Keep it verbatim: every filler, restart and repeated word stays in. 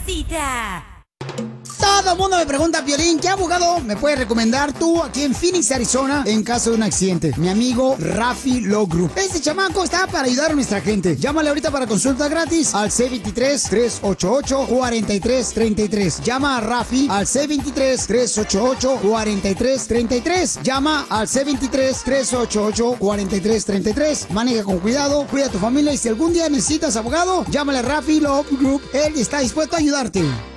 cabecita. Todo el mundo me pregunta, Piolín, ¿qué abogado me puedes recomendar tú aquí en Phoenix, Arizona, en caso de un accidente? Mi amigo Rafi Law Group. Este chamaco está para ayudar a nuestra gente. Llámale ahorita para consulta gratis al seis dos tres, tres ocho ocho, cuatro tres tres tres. Llama a Rafi al seis dos tres, tres ocho ocho, cuatro tres tres tres. Llama al seis dos tres, tres ocho ocho, cuatro tres tres tres. Maneja con cuidado, cuida a tu familia y si algún día necesitas abogado, llámale a Rafi Law Group. Él está dispuesto a ayudarte.